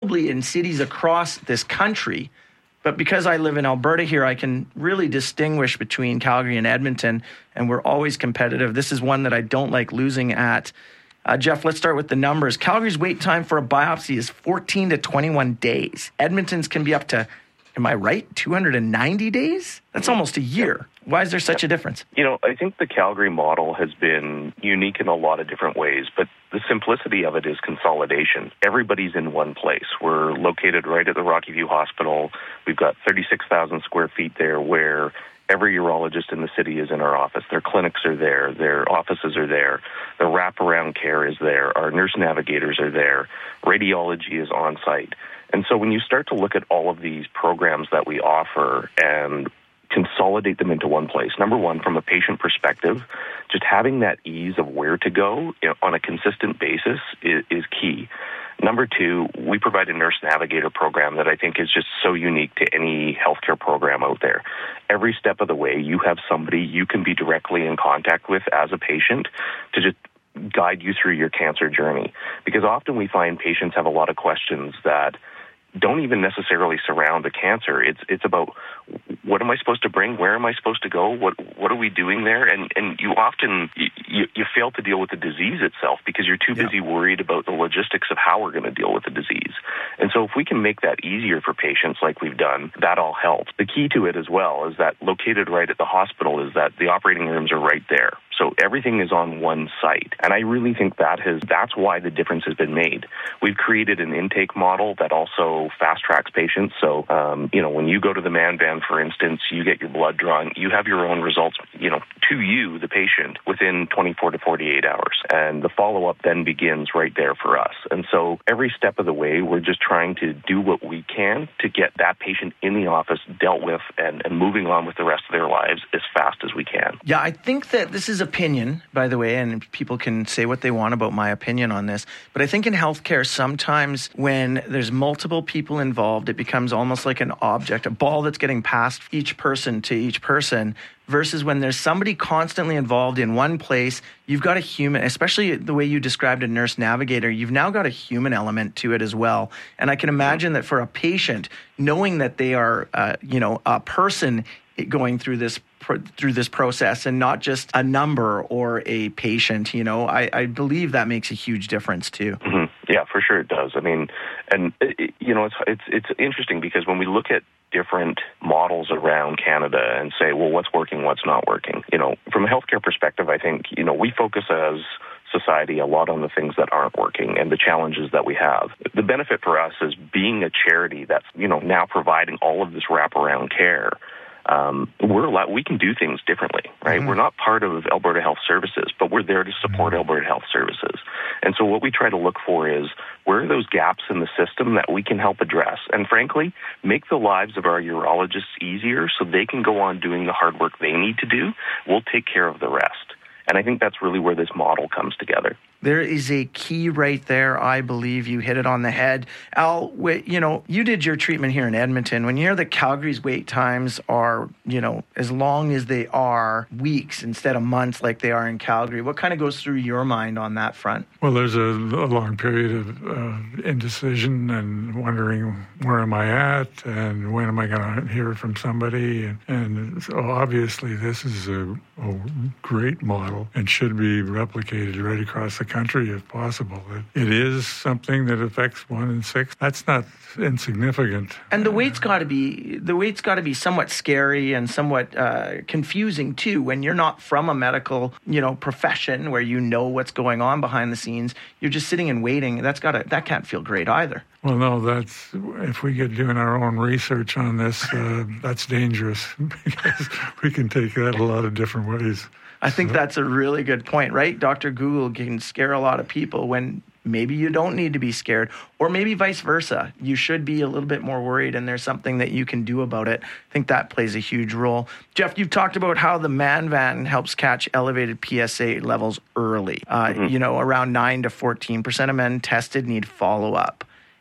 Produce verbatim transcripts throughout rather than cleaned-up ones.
probably in cities across this country. But because I live in Alberta here, I can really distinguish between Calgary and Edmonton, and we're always competitive. This is one that I don't like losing at. Uh, Jeff, let's start with the numbers. Calgary's wait time for a biopsy is fourteen to twenty-one days. Edmonton's can be up to, am I right, two hundred ninety days? That's almost a year. Why is there such a difference? You know, I think the Calgary model has been unique in a lot of different ways, but the simplicity of it is consolidation. Everybody's in one place. We're located right at the Rocky View Hospital. We've got thirty-six thousand square feet there where every urologist in the city is in our office. Their clinics are there. Their offices are there. The wraparound care is there. Our nurse navigators are there. Radiology is on site. And so when you start to look at all of these programs that we offer and consolidate them into one place, number one, from a patient perspective, just having that ease of where to go on a consistent basis is, is key. Number two, we provide a nurse navigator program that I think is just so unique to any healthcare program out there. Every step of the way, you have somebody you can be directly in contact with as a patient to just guide you through your cancer journey. Because often we find patients have a lot of questions that don't even necessarily surround the cancer. It's it's about, what am I supposed to bring? Where am I supposed to go? What what are we doing there? And and you often you, you fail to deal with the disease itself because you're too busy yeah. worried about the logistics of how we're going to deal with the disease. And so if we can make that easier for patients like we've done, that all helps. The key to it as well is that located right at the hospital is that the operating rooms are right there. So everything is on one site. And I really think that has that's why the difference has been made. We've created an intake model that also fast tracks patients. So, um, you know, when you go to the man van, for instance, you get your blood drawn, you have your own results, you know, to you, the patient, within twenty-four to forty-eight hours. And the follow-up then begins right there for us. And so every step of the way, we're just trying to do what we can to get that patient in the office dealt with and, and moving on with the rest of their lives as fast as we can. Yeah, I think that this is opinion, by the way, and people can say what they want about my opinion on this. But I think in healthcare, sometimes when there's multiple people involved, it becomes almost like an object, a ball that's getting passed each person to each person, versus when there's somebody constantly involved in one place, you've got a human, especially the way you described a nurse navigator, you've now got a human element to it as well. And I can imagine that for a patient, knowing that they are, uh, you know, a person going through this through this process and not just a number or a patient, you know, I, I believe that makes a huge difference too. Mm-hmm. Yeah, for sure it does. I mean, and it, you know, it's it's it's interesting because when we look at different models around Canada and say, well, what's working, what's not working, you know, from a healthcare perspective, I think, you know, we focus as society a lot on the things that aren't working and the challenges that we have. The benefit for us is being a charity that's, you know, now providing all of this wraparound care. Um, we're allowed, we can do things differently, right? Mm-hmm. We're not part of Alberta Health Services, but we're there to support mm-hmm. Alberta Health Services. And so what we try to look for is, where are those gaps in the system that we can help address? And frankly, make the lives of our urologists easier so they can go on doing the hard work they need to do. We'll take care of the rest. And I think that's really where this model comes together. There is a key right there. I believe you hit it on the head. Al, you know, you did your treatment here in Edmonton. When you hear that Calgary's wait times are, you know, as long as they are, weeks instead of months like they are in Calgary, what kind of goes through your mind on that front? Well, there's a, a long period of uh, indecision and wondering, where am I at and when am I going to hear from somebody? And, and so obviously this is a, a great model and should be replicated right across the country if possible. It, it is something that affects one in six. That's not insignificant. And the wait's got to be the wait's got to be somewhat scary and somewhat uh, confusing too. When you're not from a medical, you know, profession where you know what's going on behind the scenes, you're just sitting and waiting. That's got to that can't feel great either. Well, no, that's if we get doing our own research on this, uh, that's dangerous because we can take that a lot of different ways. I think that's a really good point, right? Doctor Google can scare a lot of people when maybe you don't need to be scared, or maybe vice versa. You should be a little bit more worried, and there's something that you can do about it. I think that plays a huge role. Jeff, you've talked about how the Man Van helps catch elevated P S A levels early. Uh, mm-hmm. You know, around nine to fourteen percent of men tested need follow-up.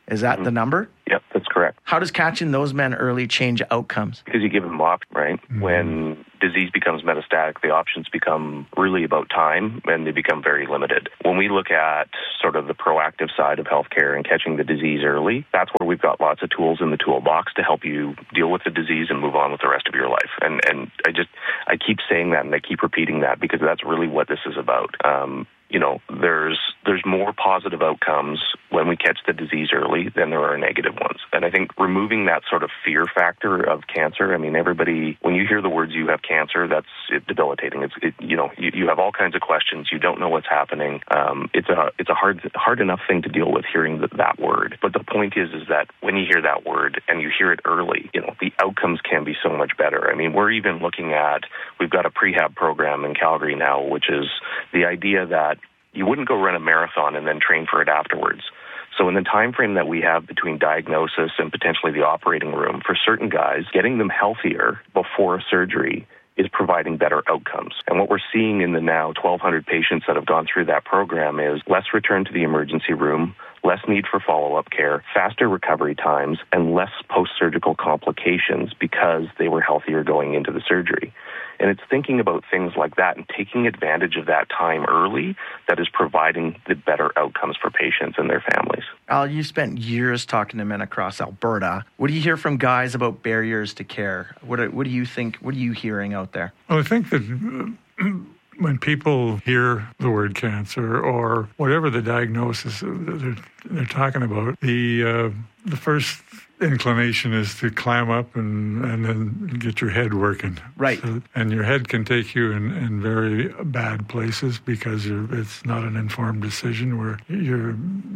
Is that mm-hmm. the number? Yep, that's correct. How does catching those men early change outcomes? Because you give them options, right? Mm-hmm. When disease becomes metastatic, the options become really about time, and they become very limited. When we look at sort of the proactive side of healthcare and catching the disease early, that's where we've got lots of tools in the toolbox to help you deal with the disease and move on with the rest of your life. And and I just, I keep saying that and I keep repeating that because that's really what this is about. Um, You know, there's there's more positive outcomes when we catch the disease early than there are negative ones. And I think removing that sort of fear factor of cancer, I mean, everybody, when you hear the words you have cancer, that's it, debilitating. It's, it, you know, you, you have all kinds of questions. You don't know what's happening. Um, it's a it's a hard hard enough thing to deal with hearing that, that word. But the point is, is that when you hear that word and you hear it early, you know, the outcomes can be so much better. I mean, we're even looking at, we've got a prehab program in Calgary now, which is the idea that you wouldn't go run a marathon and then train for it afterwards. So in the time frame that we have between diagnosis and potentially the operating room, for certain guys, getting them healthier before a surgery is providing better outcomes. And what we're seeing in the now twelve hundred patients that have gone through that program is less return to the emergency room, less need for follow-up care, faster recovery times, and less post-surgical complications because they were healthier going into the surgery. And it's thinking about things like that and taking advantage of that time early that is providing the better outcomes for patients and their families. Al, you spent years talking to men across Alberta. What do you hear from guys about barriers to care? What are, what do you think, what are you hearing out there? Well, I think that uh, when people hear the word cancer or whatever the diagnosis they're, they're talking about, the uh, the first inclination is to climb up and, and then get your head working. Right. So, and your head can take you in, in very bad places because you're, it's not an informed decision where your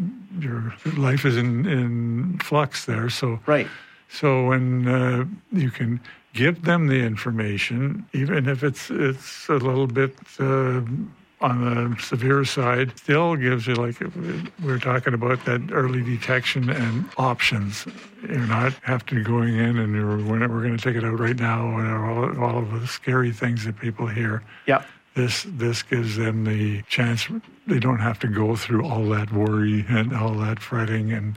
your life is in, in flux there. So right. So when uh, you can give them the information, even if it's it's a little bit uh, on the severe side, still gives you, like we're talking about, that early detection and options. You're not after going in and you're, we're going to take it out right now, and all, all of the scary things that people hear. Yeah. This this gives them the chance. They don't have to go through all that worry and all that fretting. And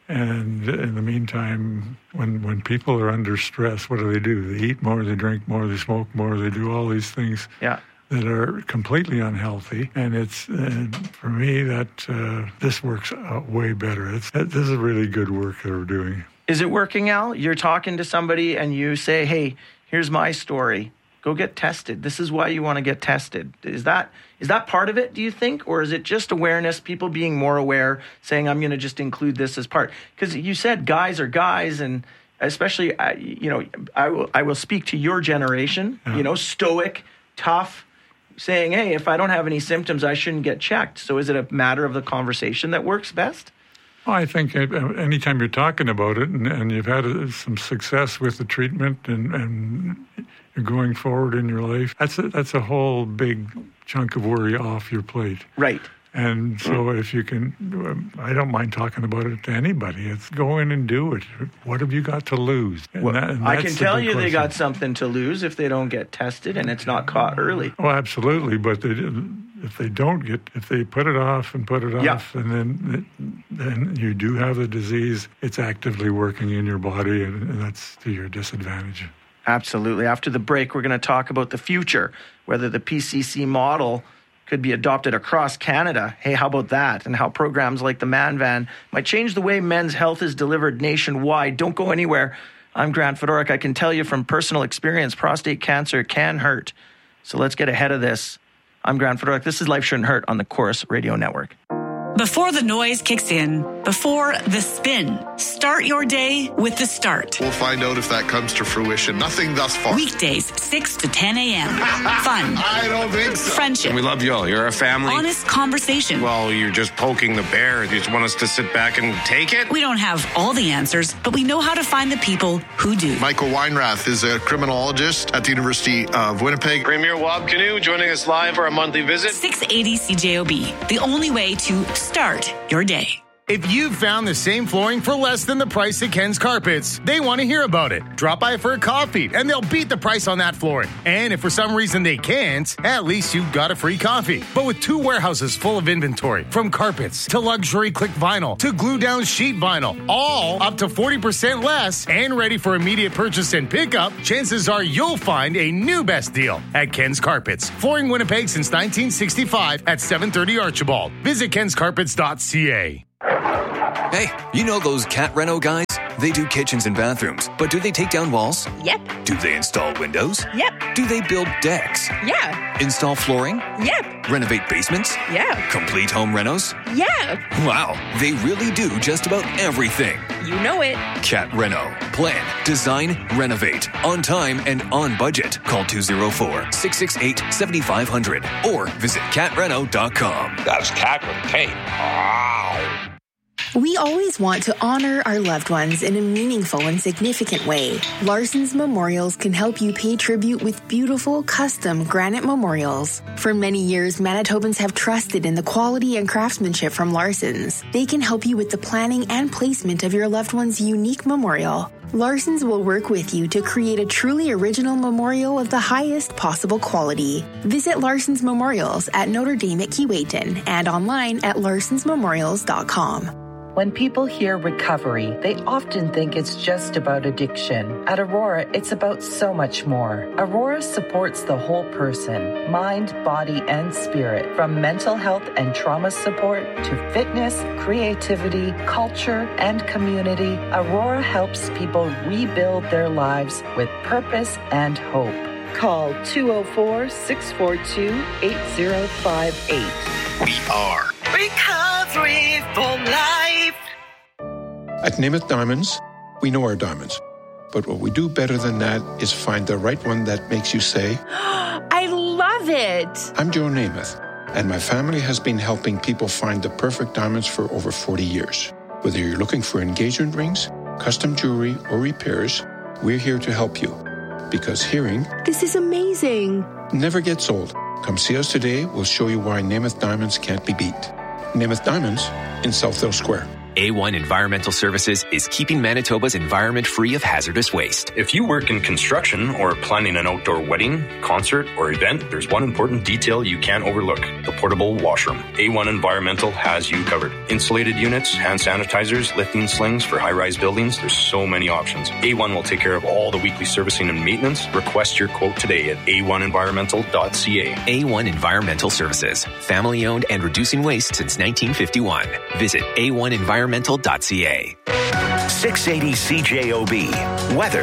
and in the meantime, when when people are under stress, what do they do? They eat more, they drink more, they smoke more, they do all these things. Yeah. That are completely unhealthy. And it's, uh, for me, that uh, this works out way better. It's, this is really good work that we're doing. Is it working, Al? You're talking to somebody and you say, hey, here's my story. Go get tested. This is why you want to get tested. Is that is that part of it, do you think? Or is it just awareness, people being more aware, saying, I'm going to just include this as part? Because you said guys are guys, and especially, uh, you know, I will, I will speak to your generation, yeah. you know, stoic, tough, saying, hey, if I don't have any symptoms, I shouldn't get checked. So is it a matter of the conversation that works best? Well, I think anytime you're talking about it and, and you've had some success with the treatment and, and you're going forward in your life, that's a, that's a whole big chunk of worry off your plate. Right. And so if you can, I don't mind talking about it to anybody. It's go in and do it. What have you got to lose? Well, that, I can tell you question. They got something to lose if they don't get tested and it's not caught early. Oh, absolutely. But they, if they don't get, if they put it off and put it yeah. off, and then then you do have the disease, it's actively working in your body, and, and that's to your disadvantage. Absolutely. After the break, we're going to talk about the future, whether the P C C model could be adopted across Canada. Hey, how about that? And how programs like the Man Van might change the way men's health is delivered nationwide. Don't go anywhere. I'm Grant Fedoruk. I can tell you from personal experience, prostate cancer can hurt. So let's get ahead of this. I'm Grant Fedoruk. This is Life Shouldn't Hurt on the Chorus Radio Network. Before the noise kicks in, before the spin, start your day with The Start. We'll find out if that comes to fruition. Nothing thus far. Weekdays, six to ten a.m. Fun. I don't think so. Friendship. We love you all. You're a family. Honest conversation. Well, you're just poking the bear. You just want us to sit back and take it? We don't have all the answers, but we know how to find the people who do. Michael Weinrath is a criminologist at the University of Winnipeg. Premier Wab Canoe joining us live for a monthly visit. six eighty C J O B, the only way to start your day. If you've found the same flooring for less than the price at Ken's Carpets, they want to hear about it. Drop by for a coffee, and they'll beat the price on that flooring. And if for some reason they can't, at least you've got a free coffee. But with two warehouses full of inventory, from carpets to luxury click vinyl to glue-down sheet vinyl, all up to forty percent less and ready for immediate purchase and pickup, chances are you'll find a new best deal at Ken's Carpets. Flooring Winnipeg since nineteen sixty-five at seven thirty Archibald. Visit kens carpets dot c a. Hey, you know those Cat Reno guys? They do kitchens and bathrooms, but do they take down walls? Yep. Do they install windows? Yep. Do they build decks? Yeah. Install flooring? Yep. Renovate basements? Yeah. Complete home renos? Yeah. Wow, they really do just about everything. You know it. Cat Reno. Plan, design, renovate. On time and on budget. Call two oh four, six six eight, seven five zero zero or visit cat reno dot com. That's cat with a K. Wow. We always want to honor our loved ones in a meaningful and significant way. Larson's Memorials can help you pay tribute with beautiful, custom granite memorials. For many years, Manitobans have trusted in the quality and craftsmanship from Larson's. They can help you with the planning and placement of your loved one's unique memorial. Larson's will work with you to create a truly original memorial of the highest possible quality. Visit Larson's Memorials at Notre Dame at Keewatin and online at larsons memorials dot com. When people hear recovery, they often think it's just about addiction. At Aurora, it's about so much more. Aurora supports the whole person, mind, body, and spirit. From mental health and trauma support to fitness, creativity, culture, and community, Aurora helps people rebuild their lives with purpose and hope. Call two oh four, six four two, eight oh five eight. We are Recovery for Life. At Namath Diamonds, we know our diamonds. But what we do better than that is find the right one that makes you say, I love it. I'm Joe Namath, and my family has been helping people find the perfect diamonds for over forty years. Whether you're looking for engagement rings, custom jewelry, or repairs, we're here to help you. Because hearing, this is amazing, never gets old. Come see us today. We'll show you why Namath Diamonds can't be beat. Namath Diamonds in Southdale Square. A one Environmental Services is keeping Manitoba's environment free of hazardous waste. If you work in construction or planning an outdoor wedding, concert, or event, there's one important detail you can't overlook: the portable washroom. A one Environmental has you covered. Insulated units, hand sanitizers, lifting slings for high-rise buildings. There's so many options. A one will take care of all the weekly servicing and maintenance. Request your quote today at a one environmental dot c a. A one Environmental Services. Family-owned and reducing waste since nineteen fifty-one. Visit a one environmental dot c a. six eighty C J O B. Weather.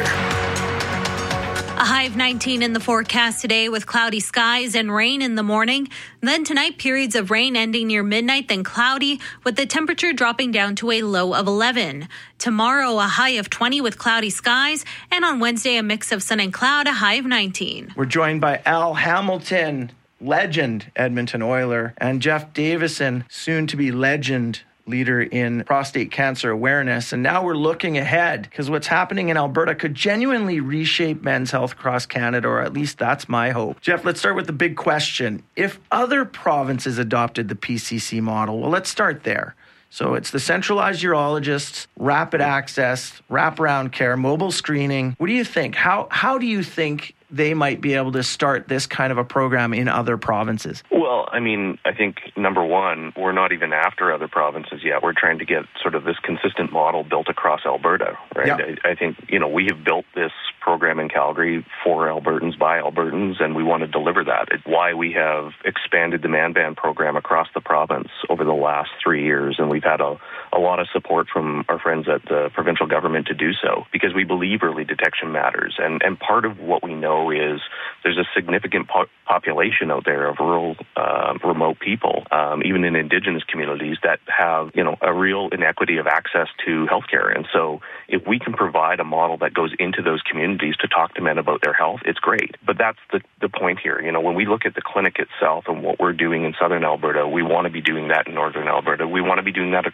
A high of nineteen in the forecast today with cloudy skies and rain in the morning. Then tonight, periods of rain ending near midnight, then cloudy, with the temperature dropping down to a low of eleven. Tomorrow, a high of twenty with cloudy skies, and on Wednesday, a mix of sun and cloud, a high of nineteen. We're joined by Al Hamilton, legend Edmonton Oiler, and Jeff Davison, soon to be legend leader in prostate cancer awareness. And now we're looking ahead, because what's happening in Alberta could genuinely reshape men's health across Canada, or at least that's my hope. Jeff, let's start with the big question. If other provinces adopted the P C C model, well, let's start there. So it's the centralized urologists, rapid access, wraparound care, mobile screening. What do you think? How how do you think they might be able to start this kind of a program in other provinces? Well, I mean, I think, number one, we're not even after other provinces yet. We're trying to get sort of this consistent model built across Alberta, right? Yeah. I, I think, you know, we have built this program in Calgary for Albertans by Albertans, and we want to deliver that. It's why we have expanded the Man Band program across the province over the last three years, and we've had a, a lot of support from our friends at the provincial government to do so, because we believe early detection matters. And, and part of what we know is there's a significant po- population out there of rural, uh, remote people, um, even in Indigenous communities, that have, you know, a real inequity of access to healthcare. And so if we can provide a model that goes into those communities to talk to men about their health, it's great. But that's the, the point here. You know, when we look at the clinic itself and what we're doing in southern Alberta, we want to be doing that in northern Alberta. We want to be doing that across the country.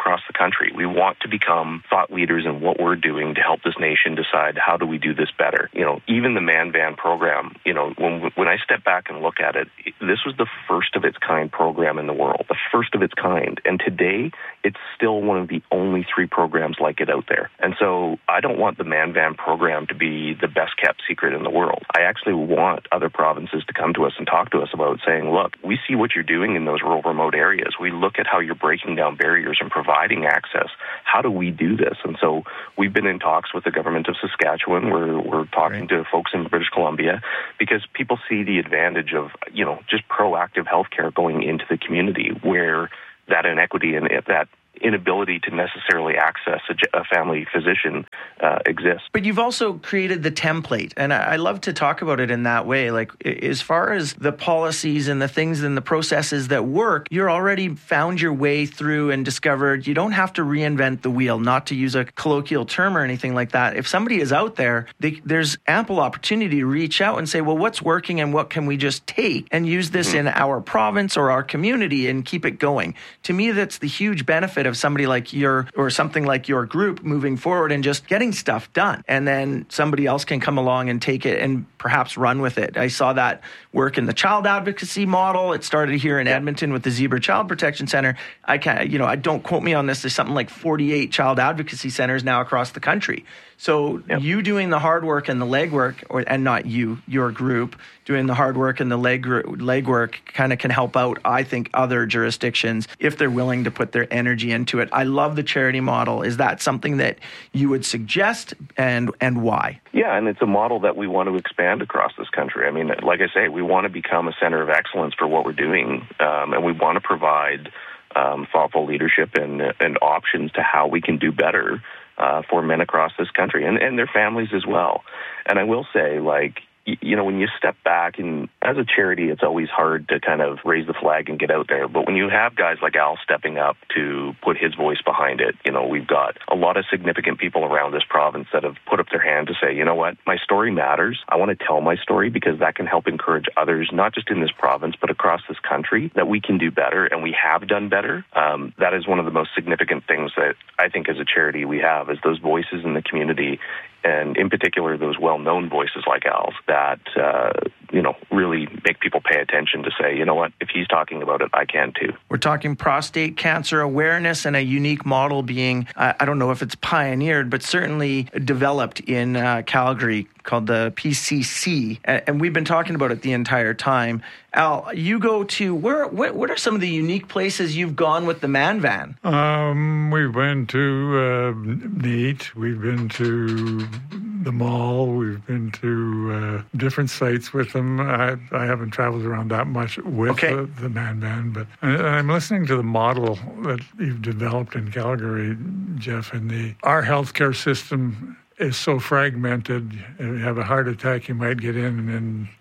country. We want to become thought leaders in what we're doing to help this nation decide how do we do this better. You know, even the Man Van program, you know, when when I step back and look at it, this was the first of its kind program in the world, the first of its kind. And today, it's still one of the only three programs like it out there. And so I don't want the Man Van program to be the best kept secret in the world. I actually want other provinces to come to us and talk to us about saying, look, we see what you're doing in those rural remote areas. We look at how you're breaking down barriers and providing access. How do we do this? And so we've been in talks with the government of Saskatchewan. We're, we're talking right. to folks in British Columbia because people see the advantage of, you know, just proactive healthcare going into the community where that inequity and that inability to necessarily access a, a family physician uh, exists. But you've also created the template, and I, I love to talk about it in that way. Like, as far as the policies and the things and the processes that work, you're already found your way through and discovered you don't have to reinvent the wheel, not to use a colloquial term or anything like that. If somebody is out there, they, there's ample opportunity to reach out and say, well, what's working and what can we just take and use this mm-hmm. in our province or our community and keep it going? To me, that's the huge benefit of somebody like your or something like your group moving forward and just getting stuff done. And then somebody else can come along and take it and perhaps run with it. I saw that work in the child advocacy model. It started here in Edmonton with the Zebra Child Protection Center. I can't, you know, I don't quote me on this. There's something like forty-eight child advocacy centers now across the country. So yep. you doing the hard work and the legwork, or and not you, your group doing the hard work and the leg legwork kind of can help out, I think, other jurisdictions if they're willing to put their energy into it. I love the charity model. Is that something that you would suggest, and and why? Yeah, and it's a model that we want to expand across this country. I mean, like I say, we want to become a center of excellence for what we're doing, um, and we want to provide um, thoughtful leadership and and options to how we can do better Uh, for men across this country and, and their families as well. And I will say, like, you know, when you step back, and as a charity, it's always hard to kind of raise the flag and get out there. But when you have guys like Al stepping up to put his voice behind it, you know, we've got a lot of significant people around this province that have put up their hand to say, you know what, my story matters. I want to tell my story because that can help encourage others, not just in this province, but across this country, that we can do better, and we have done better. Um, that is one of the most significant things that I think as a charity we have, is those voices in the community, and in particular those well-known voices like Al's that, uh, you know, really make people pay attention to say, you know what, if he's talking about it, I can too. We're talking prostate cancer awareness and a unique model being, uh, I don't know if it's pioneered, but certainly developed in uh, Calgary, called the P C C, and we've been talking about it the entire time. Al, you go to, where? What, what are some of the unique places you've gone with the Man Van? Um, we've been to uh, NEAT, we've been to the mall, we've been to uh, different sites with them. I, I haven't traveled around that much with okay. the, the Man Van, but and I'm listening to the model that you've developed in Calgary, Jeff, and the our healthcare system is so fragmented. If you have a heart attack, you might get in, and then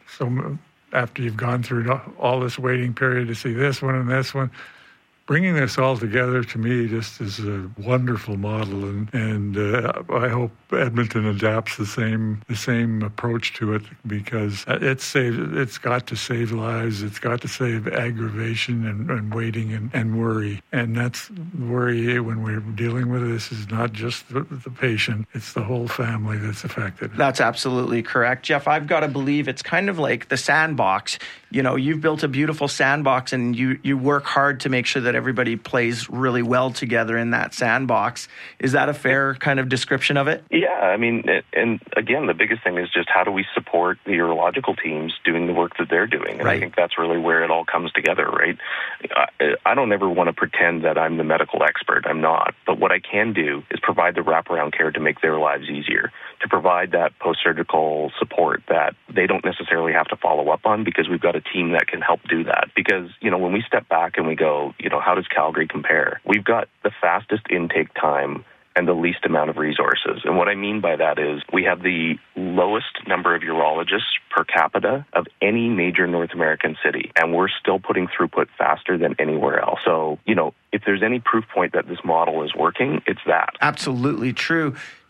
so after you've gone through all this waiting period to see this one and this one, bringing this all together to me just is a wonderful model, and and uh, I hope Edmonton adapts the same the same approach to it, because it's saved, it's got to save lives, it's got to save aggravation and, and waiting and, and worry, and that's worry when we're dealing with this is not just the, the patient, it's the whole family that's affected. That's absolutely correct, Jeff. I've got to believe it's kind of like the sandbox. You know, you've built a beautiful sandbox, and you you work hard to make sure that everybody plays really well together in that sandbox. Is that a fair kind of description of it? Yeah, I mean, and again, the biggest thing is just how do we support the urological teams doing the work that they're doing? And right. I think that's really where it all comes together, right? I, I don't ever want to pretend that I'm the medical expert. I'm not. But what I can do is provide the wraparound care to make their lives easier, to provide that post-surgical support that they don't necessarily have to follow up on, because we've got a team that can help do that. Because, you know, when we step back and we go, you know, how does Calgary compare? We've got the fastest intake time and the least amount of resources. And what I mean by that is we have the lowest number of urologists per capita of any major North American city, and we're still putting throughput faster than anywhere else. So, you know, if there's any proof point that this model is working, it's that. Absolutely true.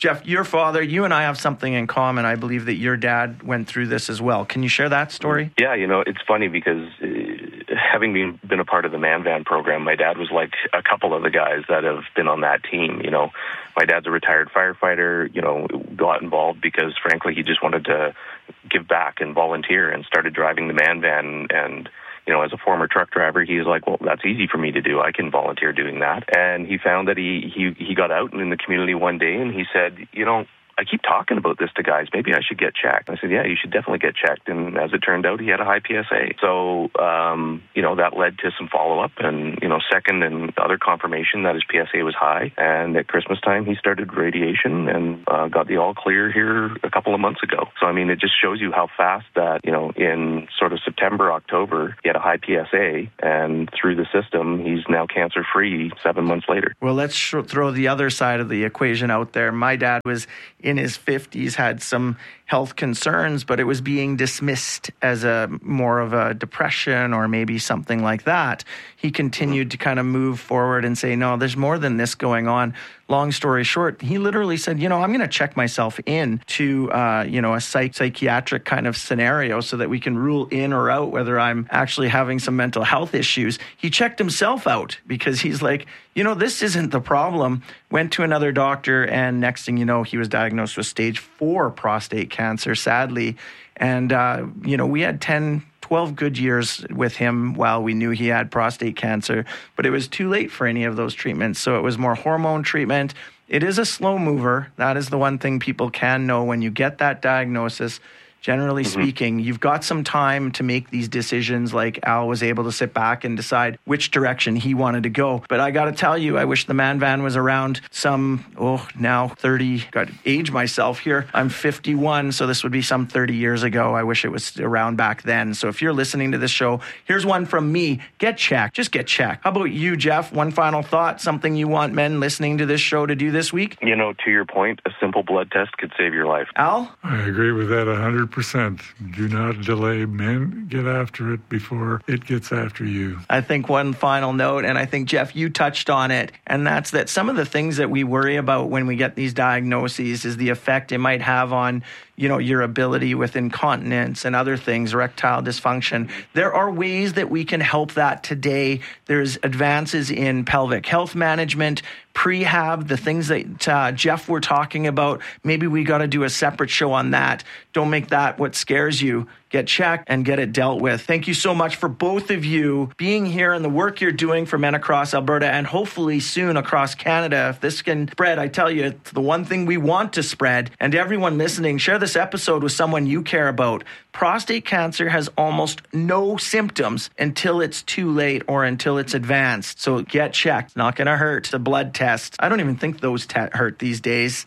Jeff, your father, you and I have something in common. I believe that your dad went through this as well. Can you share that story? Yeah, you know, it's funny because uh, having been, been a part of the Man Van program, my dad was like a couple of the guys that have been on that team. You know, my dad's a retired firefighter, you know, got involved because, frankly, he just wanted to give back and volunteer and started driving the Man Van. And, you know, as a former truck driver, he was like, well, that's easy for me to do. I can volunteer doing that. And he found that he, he, he got out in the community one day and he said, you know, I keep talking about this to guys. Maybe I should get checked. I said, yeah, you should definitely get checked. And as it turned out, he had a high P S A. So, um, you know, that led to some follow-up and, you know, second and other confirmation that his P S A was high. And at Christmas time, he started radiation and uh, got the all clear here a couple of months ago. So, I mean, it just shows you how fast that, you know, in sort of September, October, he had a high P S A. And through the system, he's now cancer-free seven months later. Well, let's sh- throw the other side of the equation out there. My dad was in his fifties, had some health concerns, but it was being dismissed as a more of a depression or maybe something like that. He continued to kind of move forward and say, no, there's more than this going on. Long story short, he literally said, you know, I'm going to check myself in to, uh, you know, a psych- psychiatric kind of scenario so that we can rule in or out whether I'm actually having some mental health issues. He checked himself out because he's like, you know, this isn't the problem. Went to another doctor, and next thing you know, he was diagnosed with stage four prostate cancer, sadly. And, uh, you know, we had ten, twelve good years with him while we knew he had prostate cancer, but it was too late for any of those treatments. So it was more hormone treatment. It is a slow mover. That is the one thing people can know when you get that diagnosis. Generally mm-hmm. speaking, you've got some time to make these decisions, like Al was able to sit back and decide which direction he wanted to go. But I got to tell you, I wish the Man Van was around some, oh, now thirty, got to age myself here. I'm fifty-one, so this would be some thirty years ago. I wish it was around back then. So if you're listening to this show, here's one from me. Get checked. Just get checked. How about you, Jeff? One final thought, something you want men listening to this show to do this week? You know, to your point, a simple blood test could save your life. Al? I agree with that one hundred percent. Do not delay. Men, get after it before it gets after you. I think one final note, and I think, Jeff, you touched on it, and that's that some of the things that we worry about when we get these diagnoses is the effect it might have on, you know, your ability with incontinence and other things, erectile dysfunction. There are ways that we can help that today. There's advances in pelvic health management, prehab, the things that uh, Jeff were talking about. Maybe we got to do a separate show on that. Don't make that what scares you. Get checked and get it dealt with. Thank you so much for both of you being here and the work you're doing for men across Alberta and hopefully soon across Canada. If this can spread, I tell you, it's the one thing we want to spread. And to everyone listening, share this episode with someone you care about. Prostate cancer has almost no symptoms until it's too late or until it's advanced. So get checked. It's not going to hurt. It's a blood test. I don't even think those te- hurt these days.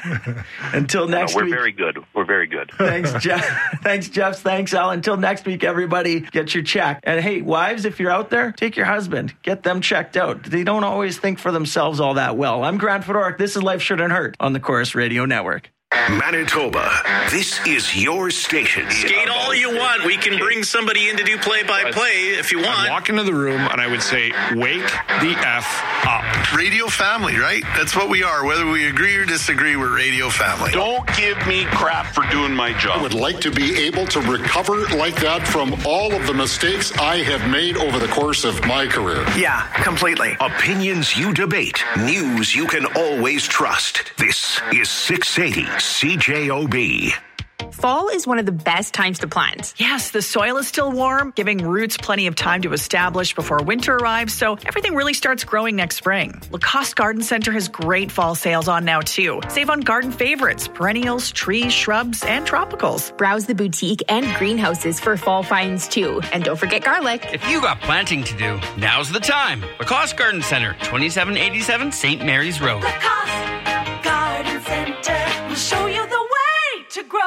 Until next no, we're week. We're very good. We're very good. Thanks, Jeff. Thanks, Jeff. Thanks, Al. Until next week, everybody, get your check. And hey, wives, if you're out there, take your husband. Get them checked out. They don't always think for themselves all that well. I'm Grant Fedoruk. This is Life Shouldn't Hurt on the Chorus Radio Network. Manitoba, this is your station. Skate all you want. We can bring somebody in to do play-by-play if you want. I'd walk into the room and I would say, wake the F up. Radio family, right? That's what we are. Whether we agree or disagree, we're radio family. Don't give me crap for doing my job. I would like to be able to recover like that from all of the mistakes I have made over the course of my career. Yeah, completely. Opinions you debate. News you can always trust. This is six eighty C J O B. Fall is one of the best times to plant. Yes, the soil is still warm, giving roots plenty of time to establish before winter arrives, so everything really starts growing next spring. Lacoste Garden Center has great fall sales on now, too. Save on garden favorites, perennials, trees, shrubs, and tropicals. Browse the boutique and greenhouses for fall finds, too. And don't forget garlic. If you got planting to do, now's the time. Lacoste Garden Center, twenty-seven eighty-seven Saint Mary's Road. Lacoste Garden Center will show you the way to grow.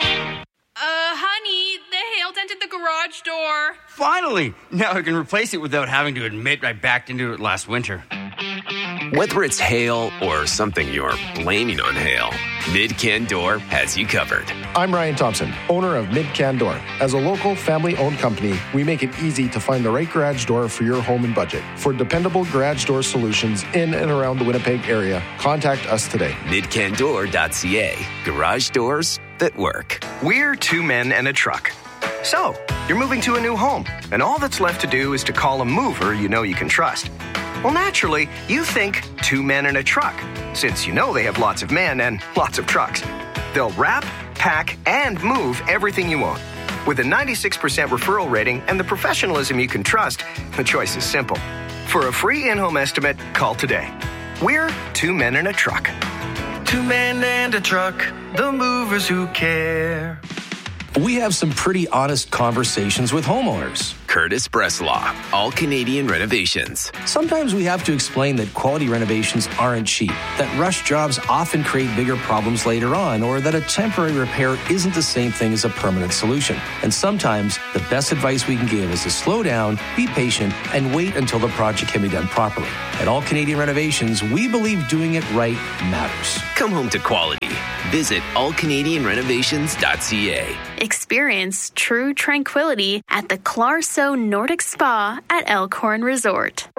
Uh, honey, the hail dented the garage door. Finally! Now I can replace it without having to admit I backed into it last winter. Whether it's hail or something you're blaming on hail, Mid-Can Door has you covered. I'm Ryan Thompson, owner of Mid-Can Door. As a local, family-owned company, we make it easy to find the right garage door for your home and budget. For dependable garage door solutions in and around the Winnipeg area, contact us today. mid can door dot c a. Garage doors that work. We're two men and a truck. So, you're moving to a new home, and all that's left to do is to call a mover you know you can trust. Well, naturally, you think two men and a truck, since you know they have lots of men and lots of trucks. They'll wrap, pack, and move everything you own. With a ninety-six percent referral rating and the professionalism you can trust, the choice is simple. For a free in-home estimate, call today. We're two men and a truck. Two men and a truck, the movers who care. We have some pretty honest conversations with homeowners. Curtis Breslaw, All Canadian Renovations. Sometimes we have to explain that quality renovations aren't cheap, that rush jobs often create bigger problems later on, or that a temporary repair isn't the same thing as a permanent solution. And sometimes the best advice we can give is to slow down, be patient, and wait until the project can be done properly. At All Canadian Renovations, we believe doing it right matters. Come home to quality. Visit all canadian renovations dot c a. Experience true tranquility at the Clarso Nordic Spa at Elkhorn Resort.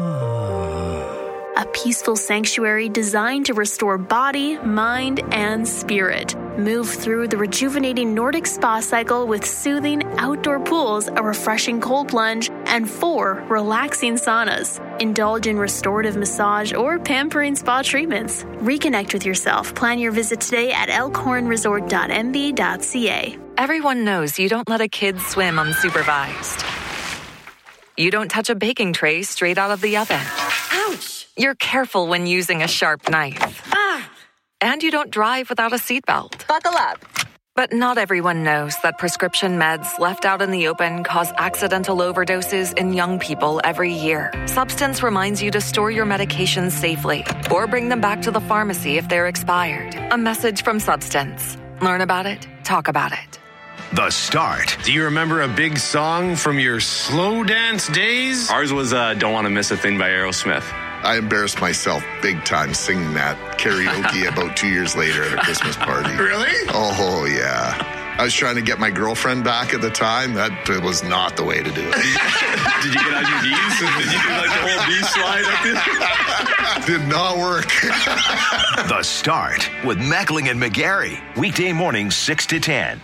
A peaceful sanctuary designed to restore body, mind, and spirit. Move through the rejuvenating Nordic spa cycle with soothing outdoor pools, a refreshing cold plunge, and four relaxing saunas. Indulge in restorative massage or pampering spa treatments. Reconnect with yourself. Plan your visit today at elkhorn resort dot m b dot c a. Everyone knows you don't let a kid swim unsupervised. You don't touch a baking tray straight out of the oven. Ouch! You're careful when using a sharp knife. Ah! And you don't drive without a seatbelt. Buckle up. But not everyone knows that prescription meds left out in the open cause accidental overdoses in young people every year. Substance reminds you to store your medications safely or bring them back to the pharmacy if they're expired. A message from Substance. Learn about it, talk about it. The Start. Do you remember a big song from your slow dance days? Ours was uh, Don't Want to Miss a Thing by Aerosmith. I embarrassed myself big time singing that karaoke about two years later at a Christmas party. Really? Oh, yeah. I was trying to get my girlfriend back at the time. That was not the way to do it. Did you get on your knees? Did you do like the whole knee slide up there? Did not work. The Start with Mackling and McGarry. Weekday mornings six to ten.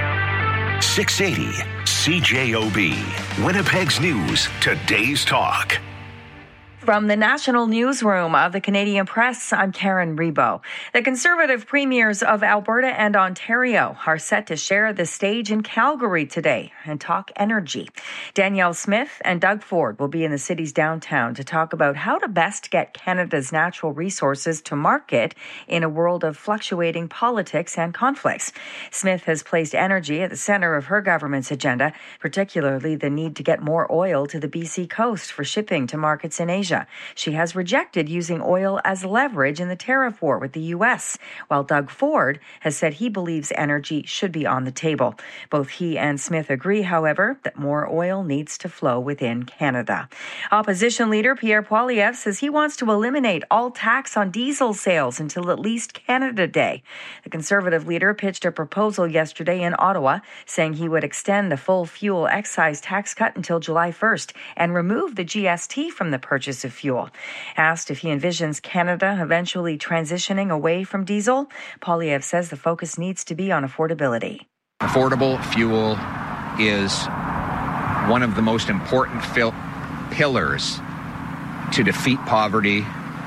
six eighty C J O B. Winnipeg's News. Today's Talk. From the National Newsroom of the Canadian Press, I'm Karen Rebo. The Conservative premiers of Alberta and Ontario are set to share the stage in Calgary today and talk energy. Danielle Smith and Doug Ford will be in the city's downtown to talk about how to best get Canada's natural resources to market in a world of fluctuating politics and conflicts. Smith has placed energy at the center of her government's agenda, particularly the need to get more oil to the B C coast for shipping to markets in Asia. She has rejected using oil as leverage in the tariff war with the U S, while Doug Ford has said he believes energy should be on the table. Both he and Smith agree, however, that more oil needs to flow within Canada. Opposition leader Pierre Poilievre says he wants to eliminate all tax on diesel sales until at least Canada Day. The Conservative leader pitched a proposal yesterday in Ottawa, saying he would extend the full fuel excise tax cut until July first and remove the G S T from the purchase of fuel. Asked if he envisions Canada eventually transitioning away from diesel, Poilievre says the focus needs to be on affordability. Affordable fuel is one of the most important fil- pillars to defeat poverty,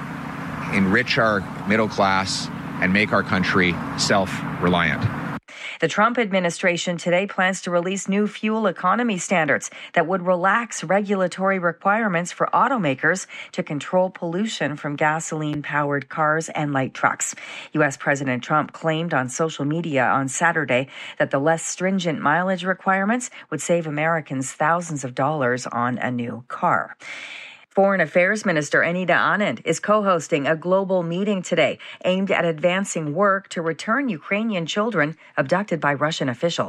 enrich our middle class, and make our country self-reliant. The Trump administration today plans to release new fuel economy standards that would relax regulatory requirements for automakers to control pollution from gasoline-powered cars and light trucks. U S President Trump claimed on social media on Saturday that the less stringent mileage requirements would save Americans thousands of dollars on a new car. Foreign Affairs Minister Anita Anand is co-hosting a global meeting today aimed at advancing work to return Ukrainian children abducted by Russian officials.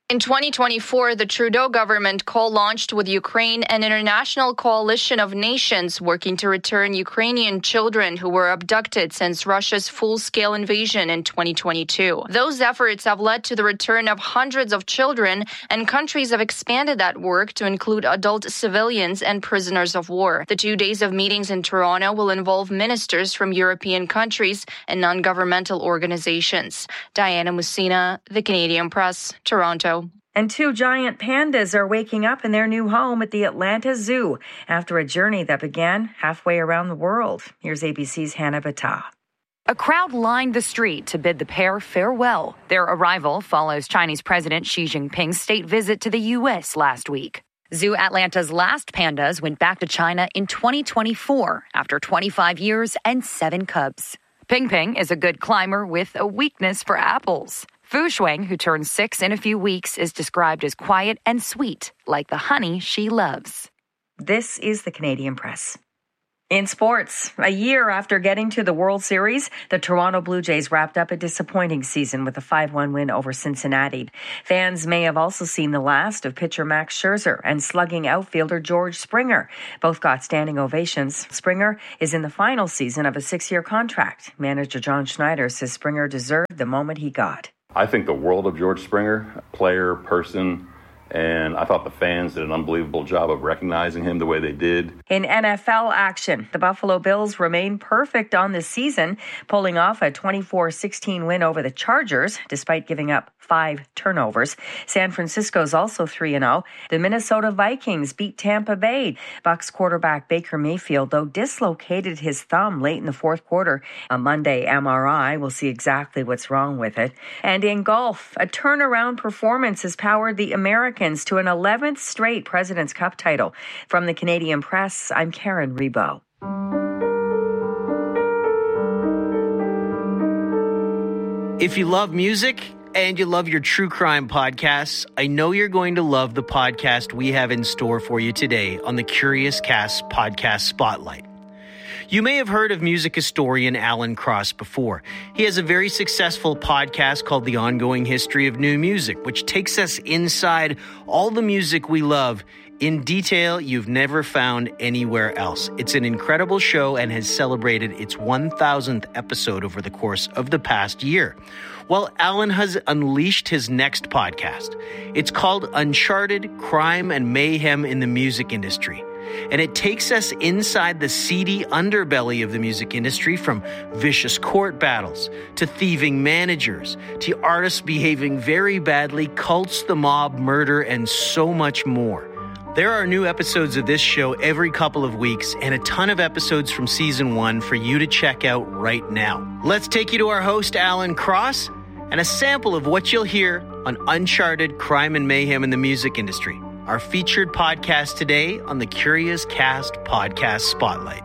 In twenty twenty-four, the Trudeau government co-launched with Ukraine an international coalition of nations working to return Ukrainian children who were abducted since Russia's full-scale invasion in twenty twenty-two. Those efforts have led to the return of hundreds of children, and countries have expanded that work to include adult civilians and prisoners of war. The two days of meetings in Toronto will involve ministers from European countries and non-governmental organizations. Diana Mussina, The Canadian Press, Toronto. And two giant pandas are waking up in their new home at the Atlanta Zoo after a journey that began halfway around the world. Here's A B C's Hannah Battah. A crowd lined the street to bid the pair farewell. Their arrival follows Chinese President Xi Jinping's state visit to the U S last week. Zoo Atlanta's last pandas went back to China in twenty twenty-four after twenty-five years and seven cubs. Ping Ping is a good climber with a weakness for apples. Fu Shuang, who turns six in a few weeks, is described as quiet and sweet, like the honey she loves. This is the Canadian Press. In sports, a year after getting to the World Series, the Toronto Blue Jays wrapped up a disappointing season with a five one win over Cincinnati. Fans may have also seen the last of pitcher Max Scherzer and slugging outfielder George Springer. Both got standing ovations. Springer is in the final season of a six-year contract. Manager John Schneider says Springer deserved the moment he got. I think the world of George Springer, player, person, and I thought the fans did an unbelievable job of recognizing him the way they did. In N F L action, the Buffalo Bills remain perfect on the season, pulling off a twenty-four sixteen win over the Chargers, despite giving up five turnovers. San Francisco's also three and oh. The Minnesota Vikings beat Tampa Bay. Bucs quarterback Baker Mayfield, though, dislocated his thumb late in the fourth quarter. On Monday, M R I will see exactly what's wrong with it. And in golf, a turnaround performance has powered the Americans to an eleventh straight President's Cup title. From the Canadian Press, I'm Karen Rebo. If you love music and you love your true crime podcasts, I know you're going to love the podcast we have in store for you today on the Curious Cast Podcast Spotlight. You may have heard of music historian Alan Cross before. He has a very successful podcast called The Ongoing History of New Music, which takes us inside all the music we love in detail you've never found anywhere else. It's an incredible show and has celebrated its one thousandth episode over the course of the past year. Well, Alan has unleashed his next podcast. It's called Uncharted: Crime and Mayhem in the Music Industry. And it takes us inside the seedy underbelly of the music industry, from vicious court battles to thieving managers to artists behaving very badly, cults, the mob, murder, and so much more. There are new episodes of this show every couple of weeks and a ton of episodes from season one for you to check out right now. Let's take you to our host, Alan Cross, and a sample of what you'll hear on Uncharted: Crime and Mayhem in the Music Industry, our featured podcast today on the Curious Cast Podcast Spotlight.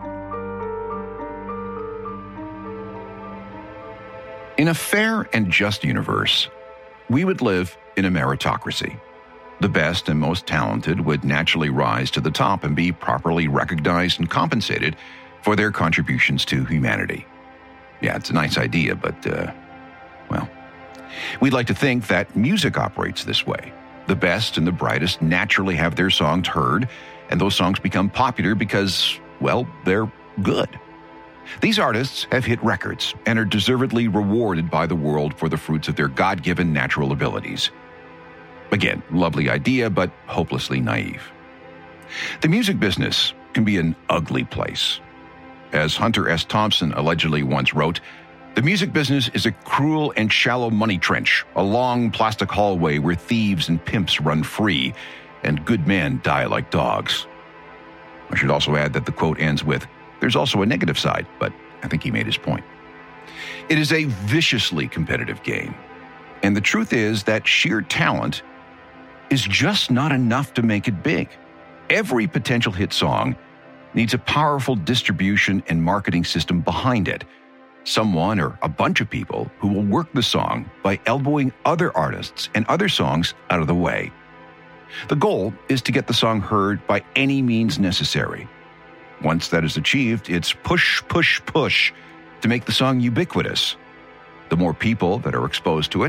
In a fair and just universe, we would live in a meritocracy. The best and most talented would naturally rise to the top and be properly recognized and compensated for their contributions to humanity. Yeah, it's a nice idea, but, uh, well, we'd like to think that music operates this way. The best and the brightest naturally have their songs heard, and those songs become popular because, well, they're good. These artists have hit records and are deservedly rewarded by the world for the fruits of their God-given natural abilities. Again, lovely idea, but hopelessly naive. The music business can be an ugly place. As Hunter S. Thompson allegedly once wrote, "The music business is a cruel and shallow money trench, a long plastic hallway where thieves and pimps run free, and good men die like dogs." I should also add that the quote ends with, "There's also a negative side," but I think he made his point. It is a viciously competitive game, and the truth is that sheer talent is just not enough to make it big. Every potential hit song needs a powerful distribution and marketing system behind it. Someone or a bunch of people who will work the song by elbowing other artists and other songs out of the way. The goal is to get the song heard by any means necessary. Once that is achieved, it's push, push, push to make the song ubiquitous. The more people that are exposed to it,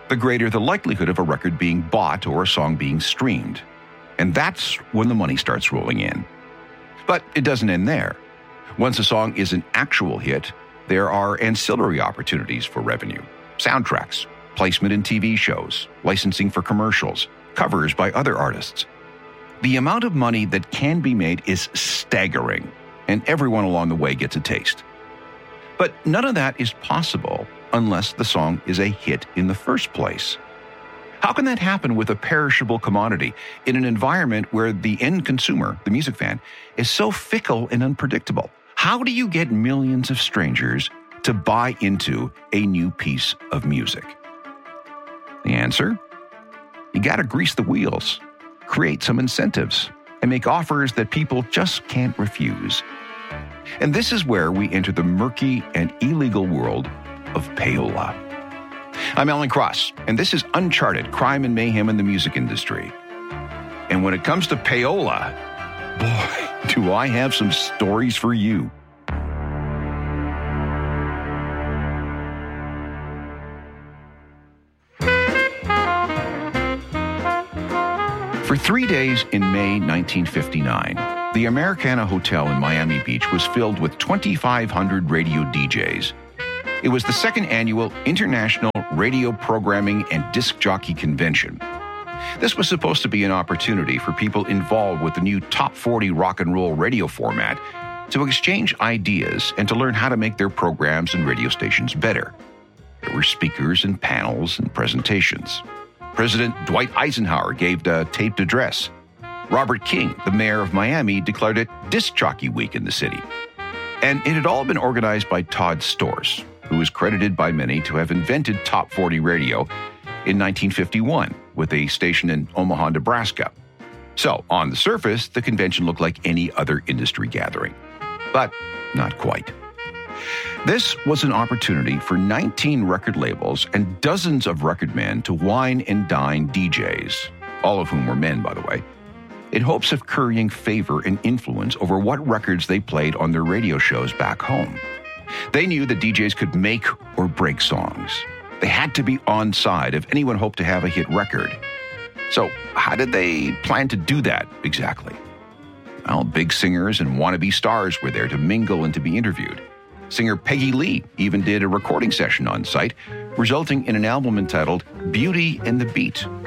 the greater the likelihood of a record being bought or a song being streamed. And that's when the money starts rolling in. But it doesn't end there. Once a song is an actual hit, there are ancillary opportunities for revenue. Soundtracks, placement in T V shows, licensing for commercials, covers by other artists. The amount of money that can be made is staggering, and everyone along the way gets a taste. But none of that is possible unless the song is a hit in the first place. How can that happen with a perishable commodity in an environment where the end consumer, the music fan, is so fickle and unpredictable? How do you get millions of strangers to buy into a new piece of music? The answer? You got to grease the wheels, create some incentives, and make offers that people just can't refuse. And this is where we enter the murky and illegal world of payola. I'm Alan Cross, and this is Uncharted Crime and Mayhem in the Music Industry. And when it comes to payola, boy, do I have some stories for you. For three days in May nineteen fifty-nine, the Americana Hotel in Miami Beach was filled with twenty-five hundred radio D Js. It was the second annual International Radio Programming and Disc Jockey Convention. This was supposed to be an opportunity for people involved with the new Top forty rock and roll radio format to exchange ideas and to learn how to make their programs and radio stations better. There were speakers and panels and presentations. President Dwight Eisenhower gave a taped address. Robert King, the mayor of Miami, declared it Disc Jockey Week in the city. And it had all been organized by Todd Storrs, who is credited by many to have invented Top forty radio in nineteen fifty-one with a station in Omaha, Nebraska. So, on the surface, the convention looked like any other industry gathering. But not quite. This was an opportunity for nineteen record labels and dozens of record men to wine and dine D Js, all of whom were men, by the way, in hopes of currying favor and influence over what records they played on their radio shows back home. They knew that D Js could make or break songs. They had to be on side if anyone hoped to have a hit record. So how did they plan to do that exactly? Well, big singers and wannabe stars were there to mingle and to be interviewed. Singer Peggy Lee even did a recording session on site, resulting in an album entitled Beauty and the Beat,